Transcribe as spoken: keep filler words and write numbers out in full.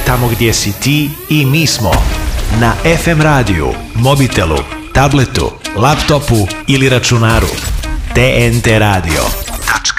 tamo gdje si ti i mi smo. Na ef em radiju, mobitelu, tabletu, laptopu ili računaru. te en te radio tačka